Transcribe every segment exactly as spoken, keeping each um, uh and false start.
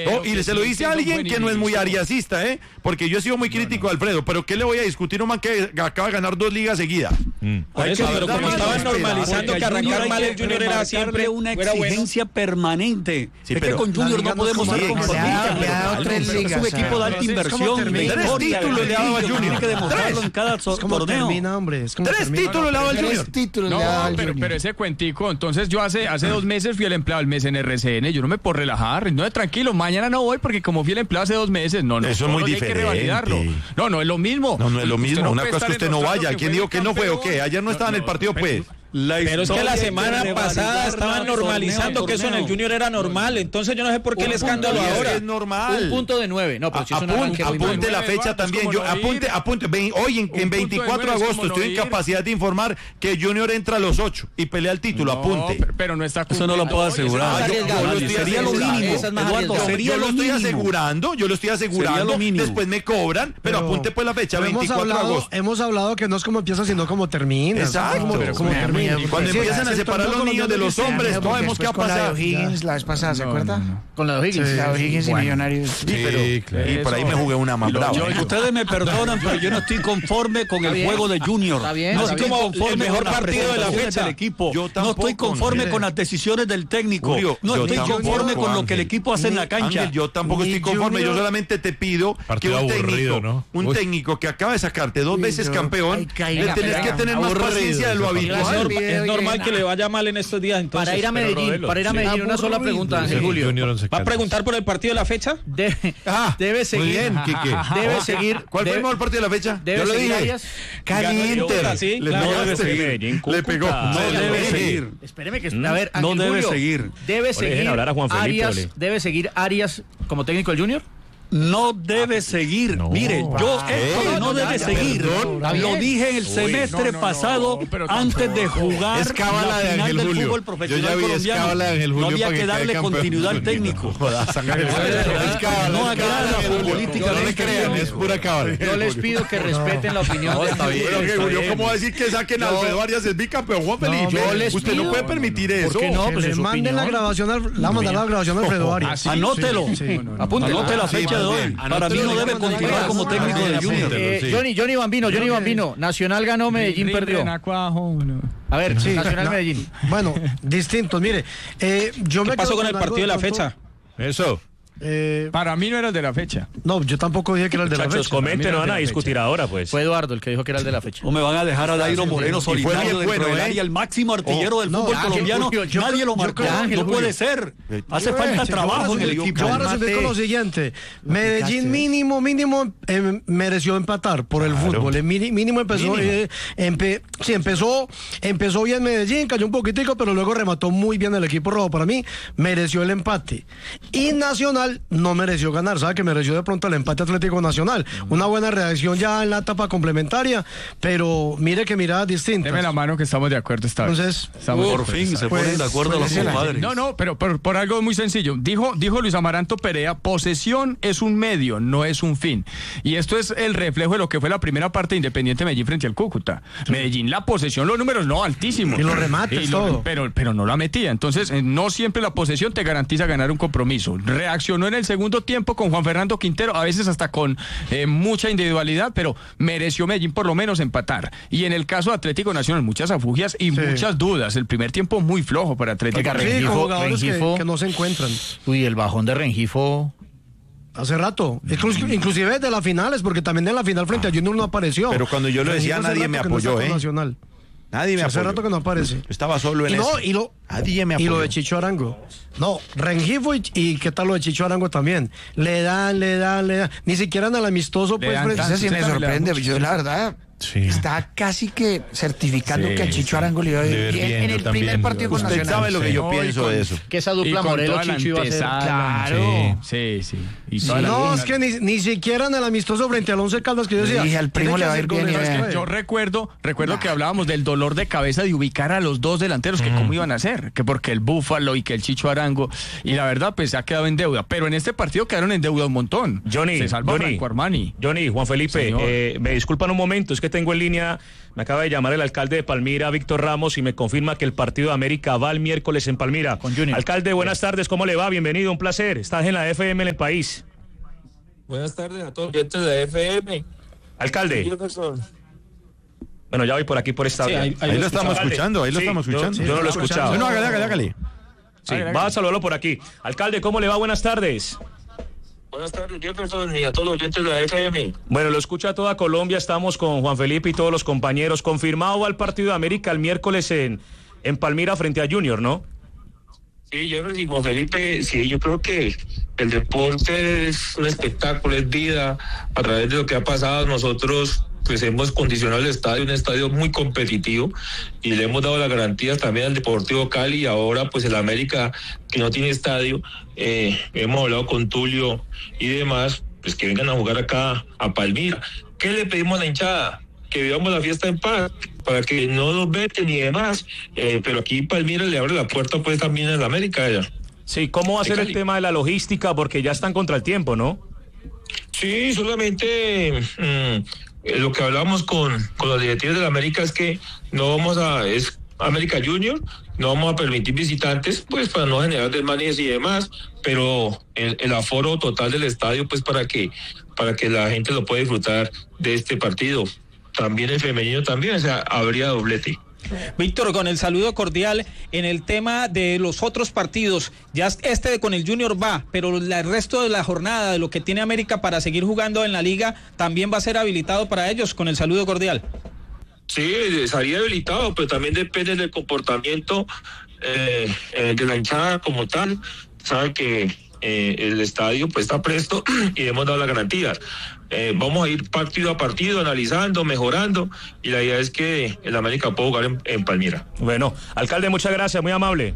Oh, y se lo dice a alguien que no es muy ariasista, ¿eh? Porque yo he sido muy crítico de Alfredo, pero ¿qué le voy a discutir a un man que acaba de ganar dos ligas seguidas? Mm. Por eso, pero como estaban normalizando que arrancar mal el Junior era siempre una exigencia permanente. Sí, es que con Junior no podemos ser conformistas. Es un equipo de alta inversión. Tres títulos le ha dado a Junior. Tiene que demostrarlo en cada torneo. Tres títulos le ha dado al Junior. No, pero, pero ese cuentico, entonces yo hace hace dos meses fui el empleado del mes en R C N, yo no me puedo relajar, no, tranquilo, mañana no voy porque como fui el empleado hace dos meses, no, no. Eso es muy diferente. Hay que revalidarlo. No, no es lo mismo. No, no es lo mismo. No Una cosa es que usted no vaya. ¿Quién dijo que no fue o qué? Ayer no estaba en el partido, pues. Pero es que la semana pasada estaban normalizando que eso en el Junior era normal, entonces yo no sé por qué el escándalo ahora. Es normal. Un punto de nueve. No, pero si es un apunte, apunte la fecha también. Yo apunte, apunte. Hoy en, en veinticuatro de agosto estoy en capacidad de informar que Junior entra a los ocho y pelea el título. Apunte. Pero, pero no está. Eso no lo puedo asegurar. Sería lo mínimo. Eduardo, sería yo lo lo estoy mínimo. asegurando. Yo lo estoy asegurando. Después me cobran, pero apunte pues la fecha, veinticuatro de agosto. Hemos hablado que no es como empieza, sino como termina. Exacto. Como termina. Cuando empiezan a separar los niños de los hombres, no sabemos qué ha Con la de pasado. O'Higgins la vez pasada, ¿se No, acuerda? no, no. Con la de O'Higgins. La de O'Higgins y Millonarios. Sí, pero y por ahí me jugué una más brava. Ustedes me perdonan, pero yo no estoy conforme con el juego de Junior. Está bien, No está estoy bien. conforme El mejor con las partido de la presentaciones fecha. del equipo. Yo No tampoco, estoy conforme mire. con las decisiones del técnico. Julio, no yo estoy tampoco, conforme con lo que el Ángel. equipo hace en la cancha. Ángel, yo tampoco Ni estoy conforme. Junior. Yo solamente te pido que Partido un técnico, aburrido, ¿no? un Uy. técnico que acaba de sacarte dos Uy, veces yo- campeón, Ay, le caiga, tenés pero que tener más aburrido paciencia de lo ese Es, habitual. norma- es normal que le vaya mal en estos días, entonces. Para ir a pero Medellín, Rodelo, para ir a sí. Medellín, una sola pregunta, Ángel Sí, Julio. Junior Once ¿Va a Caldas. preguntar por el partido de la fecha? De- Ah, debe seguir. Muy bien, Quique. Debe seguir. ¿Cuál fue debe- el mejor partido de la fecha? Debe Yo lo seguir dije. Arias. Caliente. Ganó el sí, Le claro. pegaste. No debe seguir Medellín, Le pegó. No Se debe le- seguir. Espéreme que a ver, No Ángel debe Julio, seguir. Debe dejen seguir hablar a Juan Felipe, Arias, ole. debe seguir Arias como técnico del Junior. No debe seguir. No. Mire, yo esto de no no, debe ya, seguir. perdón. Está Lo bien. dije en el semestre no, no, pasado no, pero antes de tampoco. jugar Es cábala la de final Ángel del Julio. fútbol Yo profesional ya vi, es colombiano. cábala de Ángel No Julio había para que que darle quede campeón. continuidad al técnico. Jodas, Ángel Julio. Es cábala, no agrada políticamente. No le crean, es pura cábala. Yo les pido que respeten la opinión de Está bien, Ángel que Julio. Julio, ¿cómo va a decir que saquen a Alfredo Arias el bicampeón, Juan Felipe? yo les Usted pido- no puede permitir eso. ¿Por qué no? Que Pues le es su manden la opinión. grabación, al- le vamos a mandar la grabación a Alfredo Arias. Anótelo. Apúntelo. Anote la Sí, fecha de más hoy. bien. Para mí no debe continuar como técnico de Junior. Eh, sí. Johnny, Johnny Bambino, Johnny Bambino. Nacional ganó, Medellín perdió. A ver, Sí, Nacional no. Medellín. Bueno, distintos. Mire, eh, yo me ¿Qué pasó quedo con el algo partido de la pronto. fecha? Eso. Eh, Para mí no era el de la fecha. no, yo tampoco dije que era el de la Muchachos, fecha. comenten, no van a discutir ahora, pues. Fue Eduardo el que dijo que era el de la fecha. O me van a dejar a Dairo Moreno Y fue solitario bien dentro bueno, del ¿eh? área, el máximo artillero del no, fútbol Ángel colombiano. Julio, yo Nadie creo- lo yo marcó. creo- Ángel No Julio. puede ser. Hace Yo, falta yo voy a trabajo en el resumir- equipo. Yo voy a resumir con lo siguiente. Medellín mínimo, mínimo eh, mereció empatar por el fútbol. El mini- mínimo empezó, eh, empe- sí, empezó, empezó bien Medellín, cayó un poquitico, pero luego remató muy bien el equipo rojo. Para mí, mereció el empate. Y Nacional no mereció ganar, ¿sabe? Que mereció de pronto el empate Atlético Nacional. Una buena reacción ya en la etapa complementaria, pero mire que miradas distintas. Deme la mano que estamos de acuerdo esta vez. Entonces, Estamos de Por acuerdo. fin se Pues, ponen de acuerdo pues, los ese la- compadres. No, no, pero por, por algo muy sencillo. Dijo, dijo Luis Amaranto Perea, posesión es un medio, no es un fin. Y esto es el reflejo de lo que fue la primera parte de Independiente Medellín frente al Cúcuta. Medellín, la posesión, los números no altísimos. Y los remates, Y lo- todo. Pero, pero no la metía. Entonces, eh, no siempre la posesión te garantiza ganar un compromiso. Reaccionó en el segundo tiempo con Juan Fernando Quintero, a veces hasta con eh, mucha individualidad, pero mereció Medellín por lo menos empatar. Y en el caso de Atlético Nacional, muchas afugias y Sí. muchas dudas. El primer tiempo muy flojo para Atlético. Oiga, sí, Rengifo, con jugadores que, Rengifo. que no se encuentran. Uy, el bajón de Rengifo. Hace rato. Inclusive, inclusive de las finales, porque también en la final frente a Junior no apareció. Pero cuando yo lo decía, Rengifo hace nadie rato me que no está apoyó, con ¿eh? Nacional. Nadie me Hace apoyó. rato que no aparece. Yo estaba solo en Y, no, eso. y, lo, Nadie me y lo apoyó. de Chicho Arango. No, Rengifo y, y qué tal lo de Chicho Arango también. Le dan, le dan, le dan. Ni siquiera en el amistoso, Le pues. dan pues, tanto, Eso sí me Usted también le da sorprende. mucho. Yo, la verdad, Sí. está casi que certificando Sí, que a Chicho sí. Arango le iba a ir Debe bien, bien, en yo el también. primer partido con Usted Nacional. sabe lo que yo Sí. pienso No, y de con- eso. Que esa Y dupla con Morelo toda la Chicho iba a ser. antesala. Claro. Sí, sí. sí. Y toda la- no, es que ni, ni siquiera en el amistoso frente al Once Caldas que yo decía. dije, al primo tiene le que va a hacer ir bien goles, y ¿sabes vea. qué? Yo recuerdo, recuerdo que hablábamos del dolor de cabeza de ubicar a los dos delanteros, que cómo iban a hacer, que porque el Búfalo y que el Chicho Arango, y la verdad pues se ha quedado en deuda, pero en este partido quedaron en deuda un montón. Johnny, se salva Johnny, Franco Armani. Johnny, Juan Felipe, Señor. eh, me disculpan un momento, es que tengo en línea, me acaba de llamar el alcalde de Palmira, Víctor Ramos, y me confirma que el partido de América va el miércoles en Palmira. Con Junior. Alcalde, buenas tardes, ¿cómo le va? Bienvenido, un placer. Estás en la F M en el país. Buenas tardes a todos los oyentes de la F M. Alcalde. Bueno, ya voy por aquí por esta sí, vía. Ahí, ahí, ahí lo estamos escuchando, ahí lo sí, estamos escuchando. Yo, yo no lo he escuchado. No, hágale, hágale, hágale. Sí, va a saludarlo por aquí. Alcalde, ¿cómo le va? Buenas tardes. Buenas tardes, Jefferson, y a todos los oyentes de la F M. Bueno, lo escucha toda Colombia, estamos con Juan Felipe y todos los compañeros. Confirmado va el partido de América el miércoles en, en Palmira frente a Junior, ¿no? Sí, Jefferson y Juan Felipe, sí, yo creo que el deporte es un espectáculo, es vida. A través de lo que ha pasado, nosotros pues hemos condicionado el estadio, un estadio muy competitivo, y le hemos dado las garantías también al Deportivo Cali. Y ahora pues el América, que no tiene estadio, eh, hemos hablado con Tulio y demás, pues que vengan a jugar acá a Palmira. ¿Qué le pedimos a la hinchada? Que vivamos la fiesta en paz, para que no nos veten y demás, eh, pero aquí Palmira le abre la puerta pues también a la América ya. Sí, ¿cómo va a ser el tema de la logística? Porque ya están contra el tiempo, ¿no? Sí, solamente mmm, lo que hablamos con, con los directivos de la América es que no vamos a, es América Junior, no vamos a permitir visitantes, pues para no generar desmanes y demás, pero el, el aforo total del estadio, pues para que, para que la gente lo pueda disfrutar de este partido. También el femenino también, o sea, habría doblete. Víctor, con el saludo cordial, en el tema de los otros partidos, ya este con el Junior va, pero el resto de la jornada, de lo que tiene América para seguir jugando en la liga, también va a ser habilitado para ellos, con el saludo cordial. Sí, estaría habilitado, pero también depende del comportamiento eh, eh, de la hinchada como tal. Sabe que eh, el estadio pues está presto y hemos dado las garantías. Eh, vamos a ir partido a partido, analizando, mejorando, y la idea es que el América pueda jugar en, en Palmira. Bueno, alcalde, muchas gracias, muy amable.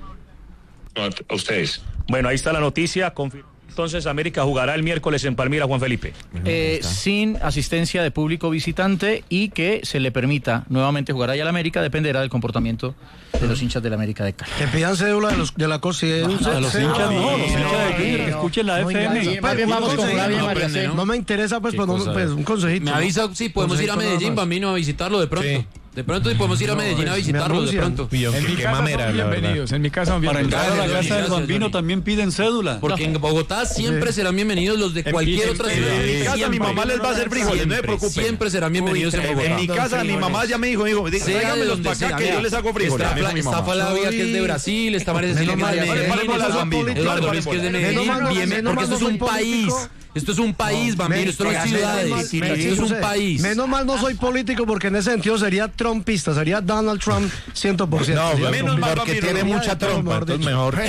A, a ustedes. Bueno, ahí está la noticia. Entonces, América jugará el miércoles en Palmira, Juan Felipe. Eh, sin asistencia de público visitante, y que se le permita nuevamente jugar allá al América, dependerá del comportamiento de los hinchas del América de Cali. Que pidan cédula de, los, de la cosa. No, no, de los hinchas no, los hinchas de Junior, que escuchen la F M. Vamos con Flavia María C. No me interesa, pues, pues, no, pues un consejito. Me avisa, sí, podemos ir a Medellín, Bambino, a visitarlo de pronto. Sí. De pronto, y podemos ir a Medellín no, a visitarlo de pronto. En mi casa son bienvenidos, en mi casa son bienvenidos. Para entrar a la casa del Bambino también piden cédula. Porque en Bogotá siempre serán bienvenidos los de cualquier otra ciudad. En mi casa mi mamá les va a hacer frijoles, no se preocupen. Siempre serán bienvenidos en Bogotá. En mi casa mi mamá ya me dijo, dijo, tráigame los para acá que yo les hago frijoles. Está Flavia, que es de Brasil, está María Cecilia, que es de Medellín, Eduardo Luis, que es de Medellín, porque esto es un país. Esto es un país, Bambino, esto no es ciudades, esto es un país. Menos mal no soy político, porque en ese sentido sería trumpista, sería Donald Trump cien por ciento. No, menos mal porque tiene mucha trompa, entonces mejor.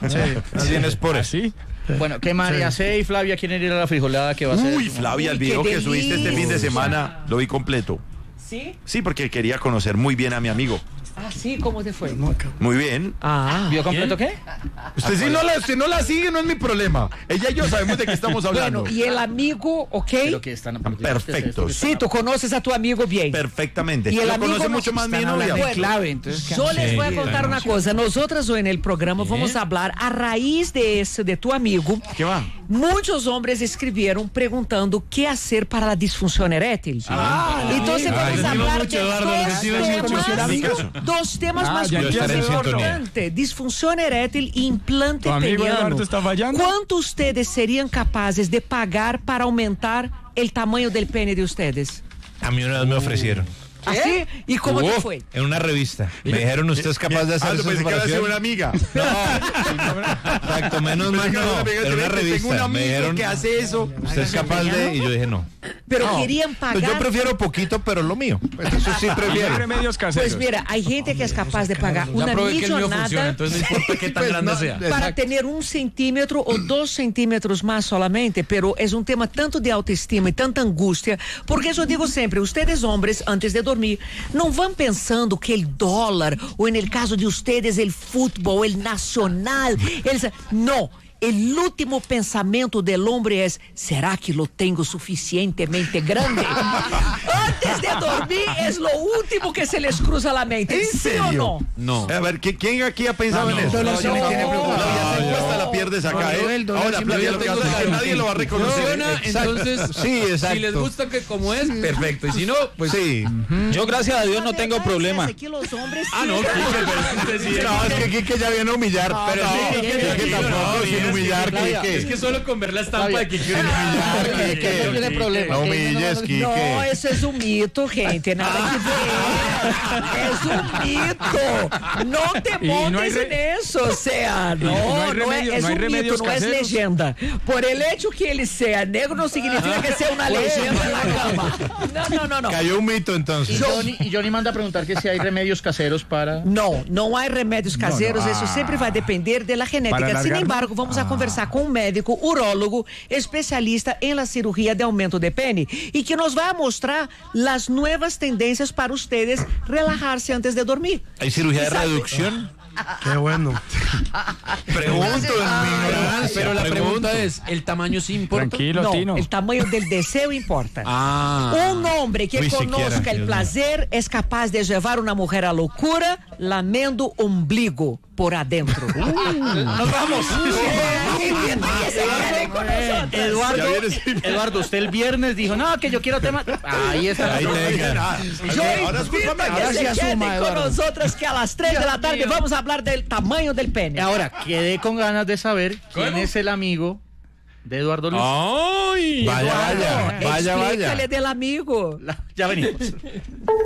Sí, tienes por así. Bueno, que María C y Flavia quieren ir a la frijolada que va a ser. Uy, Flavia, el video que subiste este fin de semana lo vi completo. ¿Sí? Sí, porque quería conocer muy bien a mi amigo. Ah, sí, ¿cómo te fue? Muy bien. Ah. ¿Vio completo qué? Usted si no la, usted no la sigue, no es mi problema. Ella y yo sabemos de qué estamos hablando. Bueno, y el amigo, ¿ok? Pero que están perfecto. Sí, tú conoces a tu amigo bien. Perfectamente. Y el lo amigo conoce no, mucho más mi novia. Bueno, clave, entonces, yo les voy a contar una cosa. Nosotras hoy en el programa ¿Eh? vamos a hablar a raíz de eso, de tu amigo. ¿Qué va? Muchos hombres escribieron preguntando qué hacer para la disfunción erétil. Ah, Entonces vamos a hablar de dos temas, dos temas más importantes: disfunción erétil e implante peniano. ¿Cuánto ustedes serían capaces de pagar para aumentar el tamaño del pene de ustedes? A mí una vez me ofrecieron. ¿Así? ¿Y cómo te fue? En una revista. Me dijeron, ¿usted es capaz de hacer esa operación? una amiga. No, exacto, menos mal no. En una revista. Tengo un amigo me dijeron, que hace eso. ¿Usted es capaz de...? Y yo dije, no. Pero no, querían pagar. Pues yo prefiero poquito, pero lo mío. Pues eso sí prefiero. Pues mira, hay gente que es capaz de pagar una millonada. Entonces no importa qué tan pues grande no, sea. Para Exacto. tener un centímetro o dos centímetros más solamente, pero es un tema tanto de autoestima y tanta angustia, porque yo digo siempre, ustedes hombres, antes de dormir, no van pensando que el dólar, o en el caso de ustedes, el fútbol, el nacional, el... no. El último pensamiento del hombre es: ¿será que lo tengo suficientemente grande? Antes de dormir es lo último que se les cruza la mente. ¿En ¿Sí serio? o no? No. A ver, ¿quién aquí ha pensado no, en eso? No, no, no, no, la la pierdes acá, No, ¿eh? el dólar Ahora, siempre Flavia, lo lo que tengo pasa es que claro. nadie lo va a reconocer. Funciona, Exacto. entonces, Sí, exacto. si les gusta que como es, perfecto. Y si no, pues sí. Yo, gracias a Dios, no tengo problema. Que los hombres Ah, no, Quique, pero es que usted sí- No, es que Quique ya viene a humillar. Pero no, sí, Quique, Quique, Quique Quique, tampoco, no, sin es humillar, que- Quique. Es que solo con ver la estampa de Quique. Quique, no tiene problema. No humilles, Quique. No, eso es un mito, gente. Nada que ver. Es un mito. No te Y no hay montes re- en eso. O sea, no, no hay no remedio- es, es no hay un remedios mito, no es caseros. leyenda. Por el hecho que él sea negro no significa que sea una leyenda en la cama. No, no, no, no. Cayó un mito Y entonces. Johnny, y Johnny manda a preguntar que si hay remedios caseros para... Não, não há remédios caseiros, não. isso Ah. sempre vai depender da genética. Para Sin alargar, embargo, vamos a conversar com um médico urólogo especialista em la cirugía de aumento de pene e que nos vai mostrar as novas tendências para ustedes relajarse antes de dormir. ¿Hay cirugía de Sabe- reducción? Qué bueno. Pregunto en mi ignorancia. Pero la pregunto. pregunta es, ¿el tamaño sí importa? Tranquilo, No, Tino. el tamaño del deseo importa. Ah. Un hombre que Ni conozca siquiera, el Dios placer es capaz de llevar una mujer a locura lamiendo ombligo por adentro. Nos vamos. Eduardo, Ya vienes- Eduardo, usted el viernes dijo, no, que yo quiero tema... Ahí está. Ahí la tenga. Yo Ahora es culpa mía. invito Ahora que sí se asuma, queden con Eduardo. nosotros que a las tres de la tarde Dios mío. vamos a hablar del tamaño del pene. Ahora, quedé con ganas de saber quién ¿Cómo? es el amigo de Eduardo Luis. ¡Ay! Vaya, Eduardo, vaya, vaya, explícale vaya. del amigo. La- ya venimos.